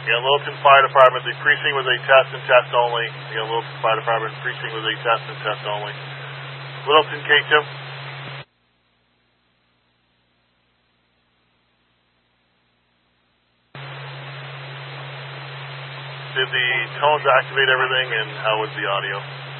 Again, Littleton Fire Department, the precinct was a test and test only. Again, Littleton Fire Department, precinct was a test and test only. Littleton K2. Did the tones activate everything, and how was the audio?